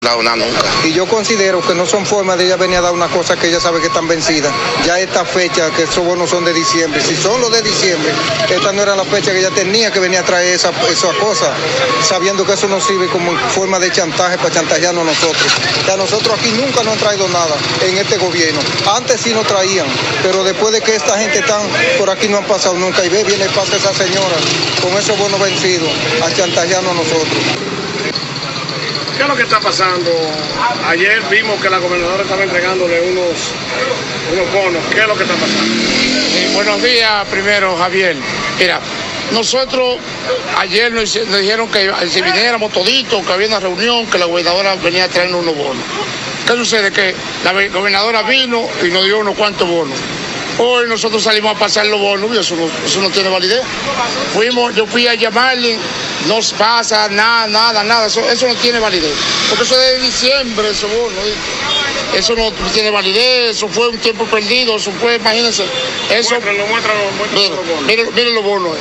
dado nada nunca. Y yo considero que no son formas de ella venir a dar una cosa que ella sabe que están vencidas. Ya esta fecha, que esos bonos son de diciembre. Si son los de diciembre, esta no era la fecha que ella tenía que venir a traer esa cosa, sabiendo que eso nos sirve como forma de chantaje para chantajearnos nosotros. Que a nosotros aquí nunca nos han traído nada en este gobierno. Antes sí nos traían, pero después de que esta gente están por aquí no han pasado nunca. Y ve, viene y pasa esa señora con esos bonos vencidos a chantajearnos a nosotros. ¿Qué es lo que está pasando? Ayer vimos que la gobernadora estaba entregándole unos bonos. ¿Qué es lo que está pasando? Buenos días, primero, Javier. Mira, nosotros ayer nos dijeron que si viniéramos toditos, que había una reunión, que la gobernadora venía a traernos unos bonos. ¿Qué sucede? Que la gobernadora vino y nos dio unos cuantos bonos. Hoy nosotros salimos a pasar los bonos y eso no tiene validez. Yo fui a llamarle, no pasa nada, eso no tiene validez. Porque eso es de diciembre, esos bonos, eso no tiene validez, eso fue un tiempo perdido, eso fue, imagínense. Eso, miren los bonos,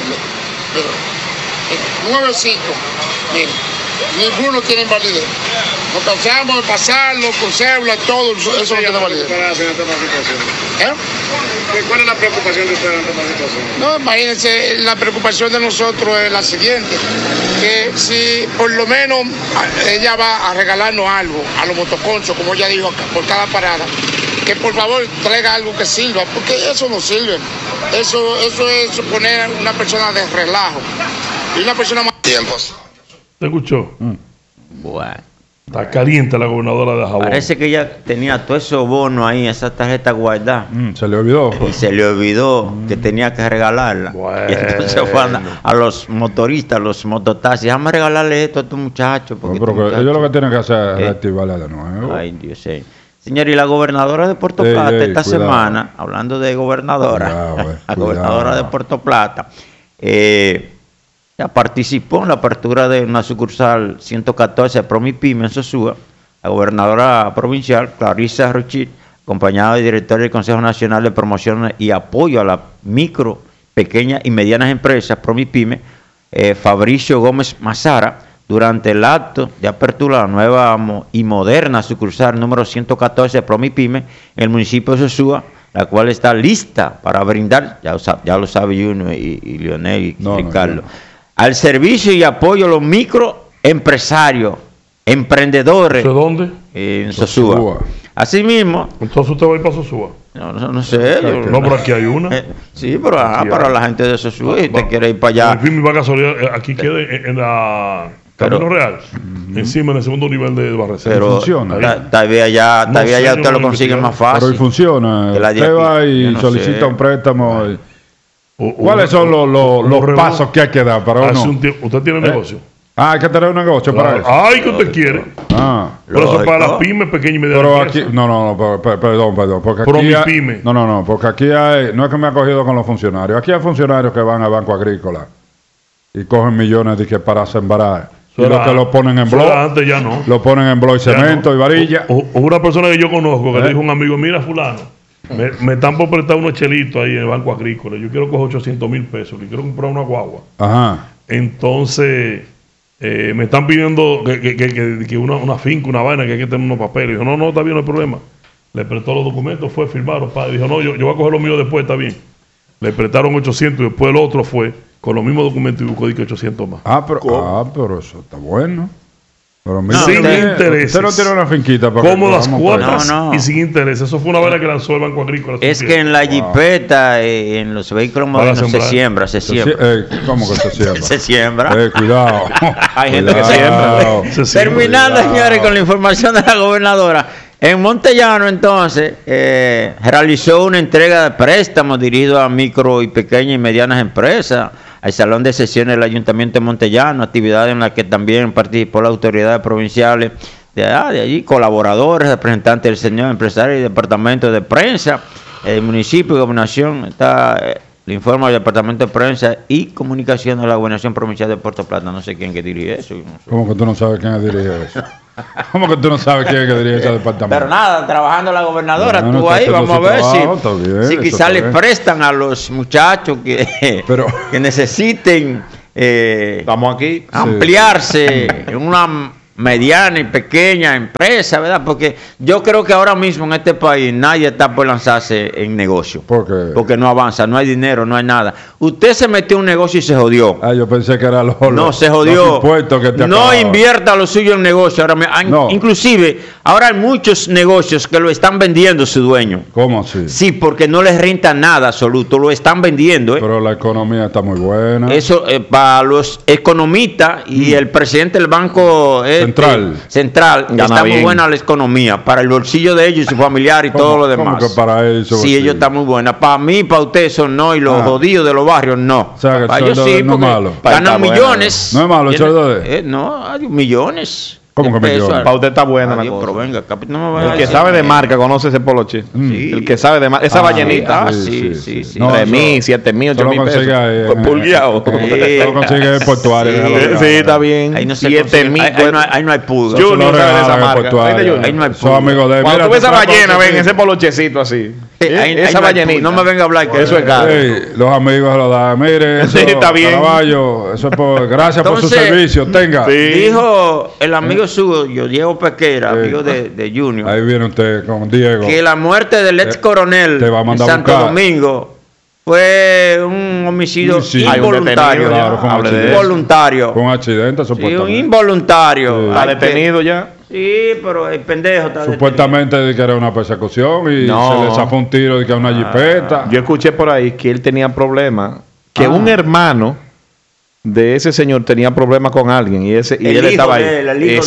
nuevecitos, miren, ninguno tiene validez. Nos cansamos de pasarlo con cédula, todo, eso no tiene validez. ¿Cuál es la preocupación de ustedes ante esta situación? No, imagínense, la preocupación de nosotros es la siguiente, que si por lo menos ella va a regalarnos algo a los motoconchos, como ella dijo acá, por cada parada, que por favor traiga algo que sirva, porque eso no sirve. Eso es poner una persona de relajo y una persona más... Tiempos. ¿Te escuchó? Bueno. Está caliente la gobernadora de Jabón. Parece que ella tenía todo esos bonos ahí, esa tarjeta guardada. Se le olvidó. Y se le olvidó que tenía que regalarla. Bueno. Y entonces fue a los motoristas, a los mototaxis, déjame regalarle esto a estos muchachos. Pero ellos lo que tienen que hacer es reactivarla de nuevo. Ay, Dios mío. Señor, y la gobernadora de Puerto Plata esta semana, hablando de gobernadora, la gobernadora de Puerto Plata, participó en la apertura de una sucursal 114 de Promipyme en Sosúa. La gobernadora provincial, Clarissa Rochit, acompañada del director del Consejo Nacional de Promoción y Apoyo a las Micro, Pequeñas y Medianas Empresas, Promipyme, Fabricio Gómez Mazara, durante el acto de apertura de la nueva y moderna sucursal número 114 de Promipyme en el municipio de Sosúa, la cual está lista para brindar, ya lo sabe Juno y Leonel y Ricardo, al servicio y apoyo a los microempresarios, emprendedores. ¿De dónde? En Sosúa. Asimismo. Entonces usted va a ir para Sosúa. No sé. No, pero aquí hay una. Sí, pero para la gente de Sosúa, y te quiere ir para allá. El film va a casualidad, aquí queda en la Camino Real, encima en el segundo nivel de Barrecena. Pero funciona. Todavía ya usted lo consigue más fácil. Pero funciona. Usted va y solicita un préstamo. ¿Cuáles son los pasos que hay que dar para uno? ¿Usted tiene negocio? Hay que tener un negocio para eso. Ay, que usted quiere. Pero eso es para las pymes pequeñas y medianas. Pero aquí, perdón. Porque aquí porque aquí hay, no es que me ha cogido con los funcionarios. Aquí hay funcionarios que van al Banco Agrícola y cogen millones de que para sembrar. Y los que lo ponen en blog. Antes ya no. Lo ponen en blog y cemento y varilla. Una persona que yo conozco que le dijo a un amigo, mira fulano, me están por prestar unos chelitos ahí en el Banco Agrícola. Yo quiero coger 800,000 pesos. Y quiero comprar una guagua. Ajá. Entonces, me están pidiendo que una finca, una vaina, que hay que tener unos papeles. Dijo, no, está bien, no hay problema. Le prestó los documentos, fue, firmaron. Padre. Dijo, no, yo voy a coger los míos después, está bien. Le prestaron 800 y después el otro fue con los mismos documentos y buscó 800 más. Pero eso está bueno. Pero mira, sin intereses. Usted no tiene una finquita para cómodas cuotas y sin intereses. Eso fue una vaina que lanzó el Banco Agrícola. Es que en la jipeta, en los vehículos modernos se siembra. ¿Cómo que se siembra? Se siembra. Cuidado. Hay gente que siembra. Terminando, señores, con la información de la gobernadora. En Montellano, entonces, realizó una entrega de préstamos dirigido a micro y pequeñas y medianas empresas al Salón de Sesiones del Ayuntamiento de Montellano, actividad en la que también participó las autoridades provinciales de allí, colaboradores, representantes del señor empresario y departamento de prensa, el municipio y gobernación. Le informa al departamento de prensa y comunicación de la gobernación provincial de Puerto Plata. No sé quién que dirige eso. No sé. ¿Cómo que tú no sabes quién dirige eso? ¿Cómo que tú no sabes quién es que dirige ese departamento? Pero nada, trabajando la gobernadora, tú ahí, vamos a ver si quizás le prestan a los muchachos que necesiten estamos aquí ampliarse en una mediana y pequeña empresa, ¿verdad? Porque yo creo que ahora mismo en este país nadie está por lanzarse en negocio. ¿Por qué? Porque no avanza, no hay dinero, no hay nada. Usted se metió en un negocio y se jodió. Yo pensé que era no, se jodió. Los impuestos que te no acababan. invierta lo suyo en negocio. Ahora, inclusive, ahora hay muchos negocios que lo están vendiendo su dueño. ¿Cómo así? Sí, porque no les renta nada absoluto, lo están vendiendo. Pero la economía está muy buena. Eso para los economistas y el presidente del Banco Central está muy buena la economía, para el bolsillo de ellos y su familiar y todo lo demás. ¿Cómo que para eso? Sí, ellos están muy buena. Para mí, para ustedes eso no, y los jodidos de los barrios no. O sea, que para ellos sí, no porque es malo. ganan millones. No es malo el sueldo de... No, hay millones. ¿Cómo que millones? Para usted está buena la cosa. Pero venga, el que sabe de marca conoce ese poloche. Sí. El que sabe de marca, esa ballenita. Sí. 3.000, 7.000, 8.000 pesos. Pulgueado. Lo consigue en Portuario. Sí, está bien. Ahí no se 7.000. Ahí no hay pulga. Junior sabe de esa marca. Ahí no hay Son amigos de... Cuando tú ves esa ballena, ven ese polochecito así. Esa ballenita. No me venga a hablar que eso es caro. Los amigos lo dan. Mire, eso, está bien. Caraballo, eso es gracias por su servicio. Tenga. Dijo el amigo suyo, Diego Pesquera, amigo de Junior. Ahí viene usted con Diego. Que la muerte del ex coronel en Santo Domingo fue un homicidio involuntario. Involuntario. Con accidente, supuestamente. Un involuntario. Está detenido ya. Sí, pero el pendejo está supuestamente de que era una persecución y se le zafó un tiro de que era una jipeta. Yo escuché por ahí que él tenía problemas, que un hermano de ese señor tenía problemas con alguien y él estaba ahí.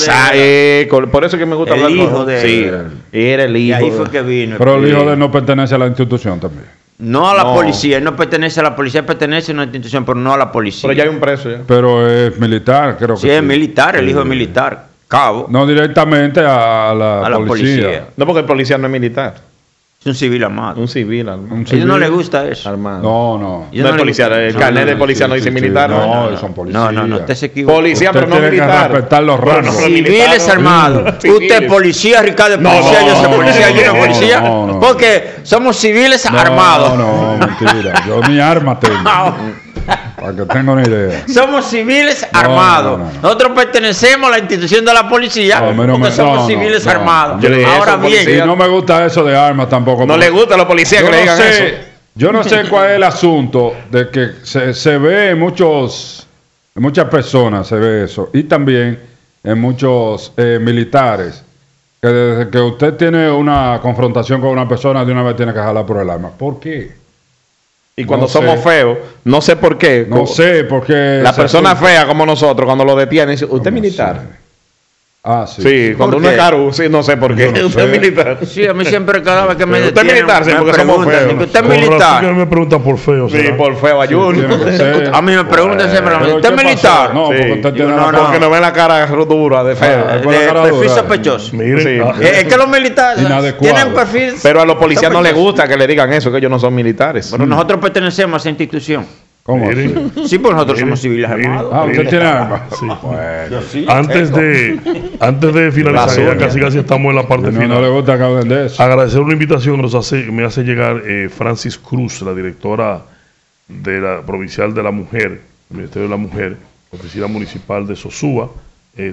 Por eso es que me gusta hablar con él. El hijo de él. Era el hijo. Y ahí fue que vino. Pero el hijo de él no pertenece a la institución también. No a la policía, él no pertenece a la policía, pertenece a una institución, pero no a la policía. Pero ya hay un preso ya. Pero es militar, creo que sí. Sí, es militar, el hijo es militar. Cabo. No directamente a la policía. No, porque el policía no es militar. Es un civil armado. Un civil armado. A ellos no les gusta eso. Armado. No. No es policía. El carnet de policía no dice militar. No, son policías. No, usted se equivoca. Policía, pero no militar. Que respetar los rangos. Civiles armados. Usted es policía, Ricardo es policía, yo soy policía, yo no policía. Porque somos civiles armados. No, mentira. Yo mi arma tengo. Para que tenga una idea. Somos civiles armados. Nosotros pertenecemos a la institución de la policía porque somos civiles armados. Ahora bien. Y no me gusta eso de armas tampoco. No le gusta a los policías que le digan eso. Yo no sé cuál es el asunto de que se ve en muchas personas, se ve eso. Y también en muchos militares. Que desde que usted tiene una confrontación con una persona, de una vez tiene que jalar por el arma. ¿Por qué? Y cuando somos feos, no sé por qué. No sé por qué. La persona fea como nosotros, cuando lo detienen, dice, ¿usted es militar? Sí. Sí, cuando uno es caro, sí, no sé por qué. ¿Usted es militar? Sí, a mí siempre cada vez que me detienen, ¿usted es militar? Sí, porque somos feos. ¿Usted es militar? Me preguntan por feo. Sí, por feo, ayuno. A mí me preguntan siempre, ¿usted es militar? No, porque usted tiene porque no ve la cara dura, de feo. De perfil sospechoso. Es que los militares tienen perfil. Pero a los policías no les gusta que le digan eso, que ellos no son militares. Pero nosotros pertenecemos a esa institución. ¿Cómo? Sí, pues nosotros somos civiles armados. Usted tiene armas. Sí. Bueno. Antes de finalizar, ya casi estamos en la parte final. No le gusta que hablen de eso. Agradecer una invitación que me hace llegar Francis Cruz, la directora de la Provincial de la Mujer, el Ministerio de la Mujer, Oficina Municipal de Sosúa. Me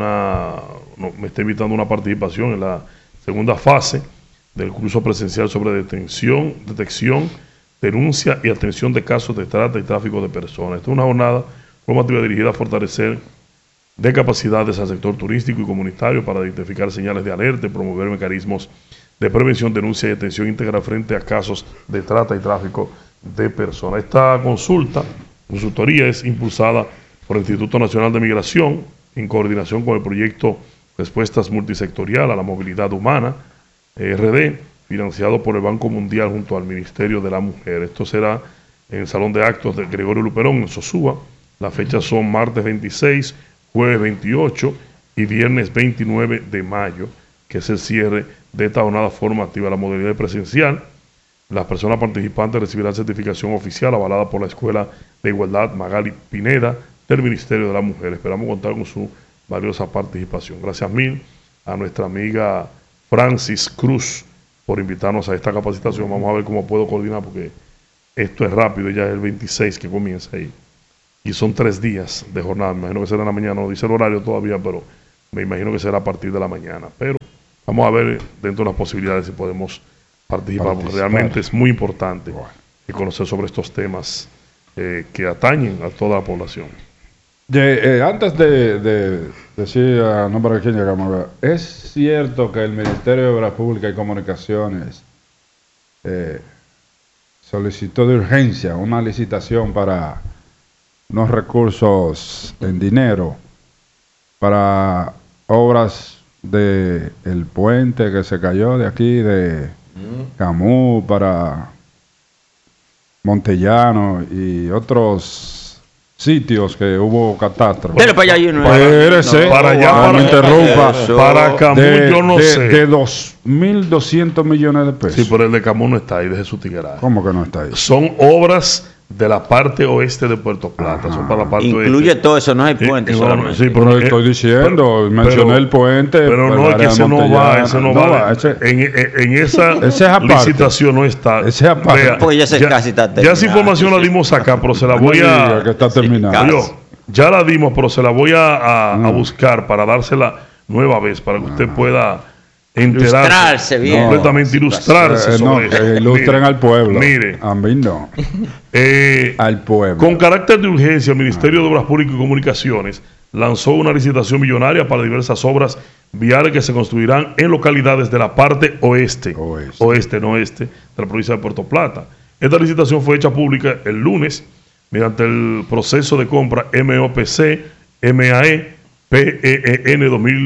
está invitando a una participación en la segunda fase del curso presencial sobre detección, denuncia y atención de casos de trata y tráfico de personas. Esta es una jornada formativa dirigida a fortalecer de capacidades al sector turístico y comunitario para identificar señales de alerta y promover mecanismos de prevención, denuncia y atención integral frente a casos de trata y tráfico de personas. Esta consultoría es impulsada por el Instituto Nacional de Migración en coordinación con el proyecto Respuestas Multisectorial a la Movilidad Humana, RD, financiado por el Banco Mundial junto al Ministerio de la Mujer. Esto será en el Salón de Actos de Gregorio Luperón, en Sosúa. Las fechas son martes 26, jueves 28 y viernes 29 de mayo, que es el cierre de esta jornada formativa. La modalidad presencial, las personas participantes recibirán certificación oficial avalada por la Escuela de Igualdad Magali Pineda del Ministerio de la Mujer. Esperamos contar con su valiosa participación. Gracias mil a nuestra amiga Francis Cruz por invitarnos a esta capacitación. Vamos a ver cómo puedo coordinar, porque esto es rápido, ya es el 26 que comienza ahí. Y son 3 días de jornada. Me imagino que será en la mañana, no dice el horario todavía, pero me imagino que será a partir de la mañana, pero vamos a ver dentro de las posibilidades si podemos participar, porque realmente es muy importante conocer sobre estos temas que atañen a toda la población. Antes de decir a nombre de quién llegamos a ver, ¿es cierto que el Ministerio de Obras Públicas y Comunicaciones solicitó de urgencia una licitación para unos recursos en dinero para obras de el puente que se cayó de aquí de Camus para Montellano y otros sitios que hubo catástrofe? Pero para allá para Camus yo no sé. De 2.200 millones de pesos. Sí, pero el de Camus no está ahí, deje su tigueraje. ¿Cómo que no está ahí? Son obras de la parte oeste de Puerto Plata. Son para la parte incluye oeste. Todo eso, no hay puente solamente. Sí, pero estoy diciendo, mencioné el puente. Pero no, es que ese no va, en esa licitación no está. Ese es aparte. Vea, pues ya esa información la dimos acá, pero se la voy a... que está terminado. Ya la dimos, pero se la voy a buscar para dársela nueva vez, para que usted pueda enterarse bien. Completamente ilustrarse sobre eso. Que ilustren al pueblo. Mire, a mí no. Al pueblo. Con carácter de urgencia, el Ministerio de Obras Públicas y Comunicaciones lanzó una licitación millonaria para diversas obras viales que se construirán en localidades de la parte oeste, no oeste, de la provincia de Puerto Plata. Esta licitación fue hecha pública el lunes mediante el proceso de compra MOPC MAE PEN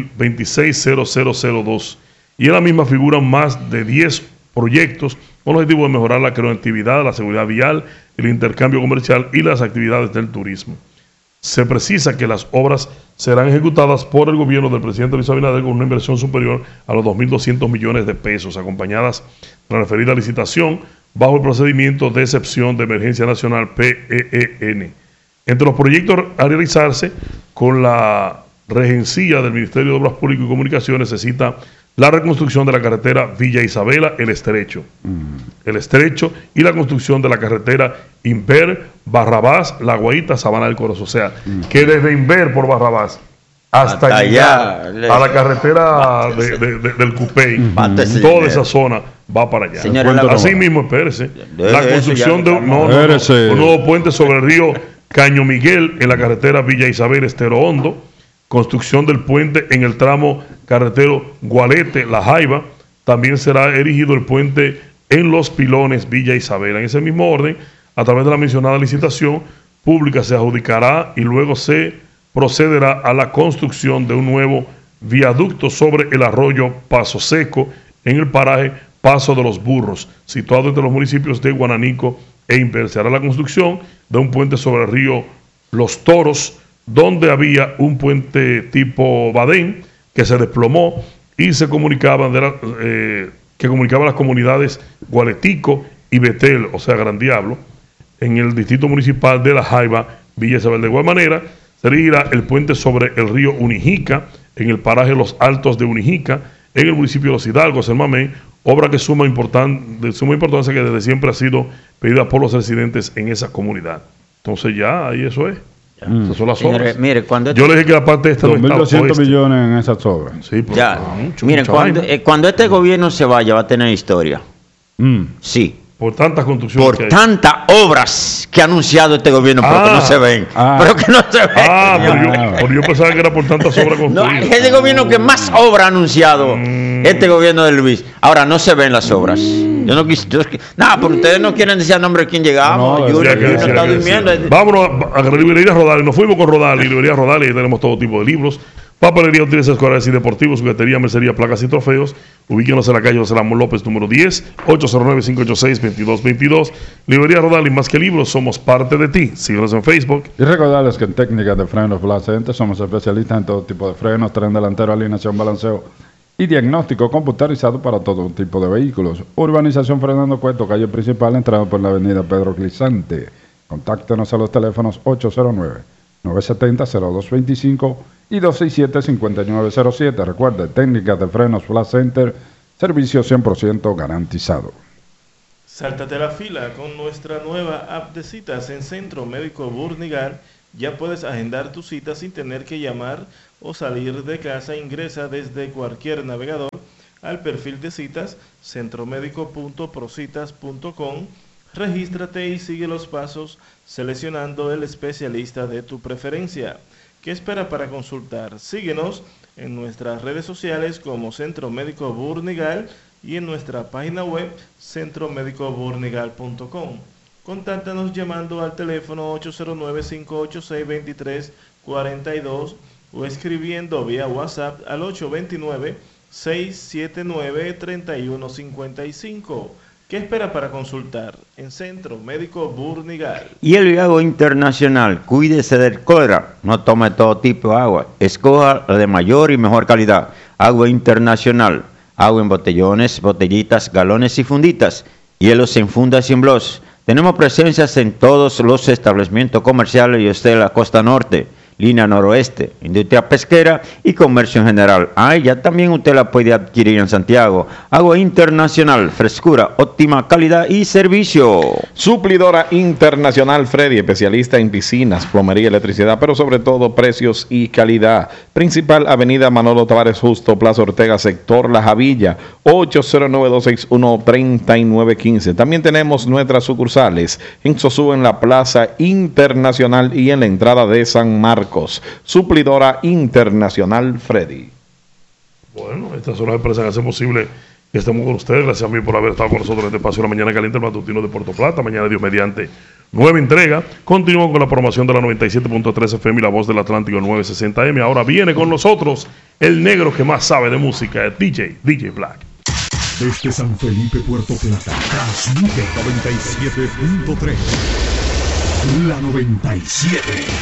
2026-0002. Y en la misma figuran más de 10 proyectos con el objetivo de mejorar la conectividad, la seguridad vial, el intercambio comercial y las actividades del turismo. Se precisa que las obras serán ejecutadas por el gobierno del presidente Luis Abinader con una inversión superior a los 2.200 millones de pesos, acompañadas de la referida licitación bajo el procedimiento de excepción de emergencia nacional PEN. Entre los proyectos a realizarse con la regencia del Ministerio de Obras Públicas y Comunicaciones se cita la reconstrucción de la carretera Villa Isabela, el Estrecho y la construcción de la carretera Inver, Barrabás, La Guaita, Sabana del Corazón. O sea, que desde Inver por Barrabás hasta llegar a la carretera del Cupey, toda esa zona va para allá. Así mismo, espérese, la construcción de un nuevo puente sobre el río Caño Miguel en la carretera Villa Isabel, Estero Hondo, construcción del puente en el tramo carretero Gualete, La Jaiba. También será erigido el puente en Los Pilones, Villa Isabel. En ese mismo orden, a través de la mencionada licitación pública se adjudicará y luego se procederá a la construcción de un nuevo viaducto sobre el arroyo Paso Seco en el paraje Paso de los Burros, situado entre los municipios de Guananico e Inver. Se hará la construcción de un puente sobre el río Los Toros, donde había un puente tipo Badén que se desplomó y se comunicaba que comunicaba las comunidades Gualetico y Betel, o sea, Gran Diablo, en el distrito municipal de La Jaiba, Villa Isabel. De igual manera, se erigirá el puente sobre el río Unijica, en el paraje Los Altos de Unijica, en el municipio de Los Hidalgos, en Mamey, obra de suma importancia que desde siempre ha sido pedida por los residentes en esa comunidad. Entonces ya, ahí eso es. Esas son las obras. Mire, yo le dije que la parte esta no está 2.200 millones en esas obras. Sí, pero ya. Miren, cuando este gobierno se vaya va a tener historia. Sí. Por tantas construcciones. Por tantas obras que ha anunciado este gobierno, pero que no se ven. Pero que no se ven. Pero yo pensaba que era por tantas obras construidas. Es el gobierno que más obras ha anunciado. Este gobierno de Luis. Ahora no se ven las obras. Yo no quise. Pero ustedes no quieren decir el nombre de quién llegamos. Está durmiendo. Vámonos a la librería Rodal. Nos fuimos con Rodal, librería Rodal, y ahí tenemos todo tipo de libros. Papelería, útiles escolares y deportivos, juguetería, mercería, placas y trofeos. Ubíquenos en la calle José Ramón López, número 10, 809-586-2222. Librería Rodal y más que libros, somos parte de ti. Síguenos en Facebook. Y recordarles que en técnicas de frenos Placente somos especialistas en todo tipo de frenos, tren delantero, alineación, balanceo y diagnóstico computarizado para todo tipo de vehículos. Urbanización Fernando Cueto, calle principal, entrada por la avenida Pedro Clisante. Contáctenos a los teléfonos 809-970-0225 y 267-5907. Recuerde, técnicas de frenos Flash Center, servicio 100% garantizado. Sáltate la fila con nuestra nueva app de citas en Centro Médico Burnigar. Ya puedes agendar tu cita sin tener que llamar o salir de casa, ingresa desde cualquier navegador al perfil de citas centromédico.procitas.com, regístrate y sigue los pasos seleccionando el especialista de tu preferencia. ¿Qué espera para consultar? Síguenos en nuestras redes sociales como Centro Médico Burnigal y en nuestra página web centromédicoburnigal.com. Contáctanos llamando al teléfono 809-586-2342 o escribiendo vía WhatsApp al 829-679-3155. ¿Qué espera para consultar? En Centro Médico Burnigal. Y el Viago Internacional, cuídese del cólera, no tome todo tipo de agua, escoja la de mayor y mejor calidad. Agua Internacional, agua en botellones, botellitas, galones y funditas, hielos en fundas y en blogs. Tenemos presencias en todos los establecimientos comerciales y usted de la costa norte, línea noroeste, industria pesquera y comercio en general. Ya también usted la puede adquirir en Santiago. Agua Internacional, frescura, óptima calidad y servicio. Suplidora Internacional Freddy, especialista en piscinas, plomería, electricidad, pero sobre todo precios y calidad. Principal Avenida Manolo Tavares Justo, Plaza Ortega, sector La Javilla, 809-261-3915. También tenemos nuestras sucursales en Sosúa, en la Plaza Internacional y en la entrada de San Marcos. Suplidora Internacional Freddy. Bueno, estas son las empresas que hacen posible que estemos con ustedes. Gracias a mí por haber estado con nosotros en este espacio de la Mañana Caliente, el matutino de Puerto Plata. Mañana, Dios mediante, nueva entrega. Continúo con la promoción de la 97.3 FM y la Voz del Atlántico 960M. Ahora viene con nosotros el negro que más sabe de música, DJ Black. Desde San Felipe, Puerto Plata, transmite 97.3. La 97.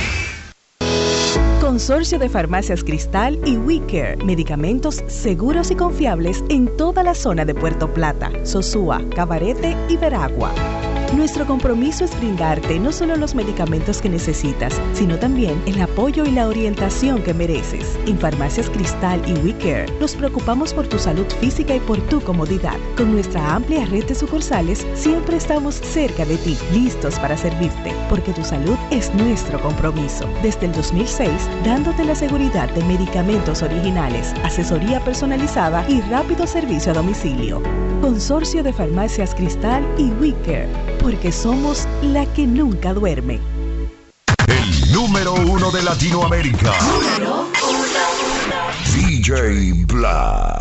Consorcio de Farmacias Cristal y WeCare, medicamentos seguros y confiables en toda la zona de Puerto Plata, Sosúa, Cabarete y Veragua. Nuestro compromiso es brindarte no solo los medicamentos que necesitas, sino también el apoyo y la orientación que mereces. En Farmacias Cristal y WeCare nos preocupamos por tu salud física y por tu comodidad. Con nuestra amplia red de sucursales, siempre estamos cerca de ti, listos para servirte, porque tu salud es nuestro compromiso. Desde el 2006, dándote la seguridad de medicamentos originales, asesoría personalizada y rápido servicio a domicilio. Consorcio de Farmacias Cristal y WeCare, porque somos la que nunca duerme. El número 1 de Latinoamérica. DJ Black.